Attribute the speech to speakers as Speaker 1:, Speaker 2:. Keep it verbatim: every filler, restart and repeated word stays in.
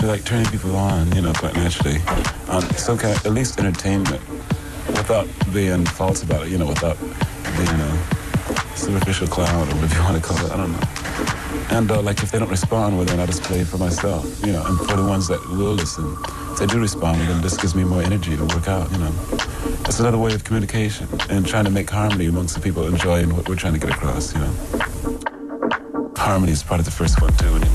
Speaker 1: like turning people on, you know, quite naturally, on some kind of, at least entertainment, without being false about it, you know, without being a superficial clown or whatever you want to call it, I don't know. And uh, like if they don't respond, well then I just play it for myself, you know, and for the ones that will listen, if they do respond, well, then this gives me more energy to work out, you know. It's another way of communication and trying to make harmony amongst the people enjoying what we're trying to get across, you know. Harmony is part of the first one too.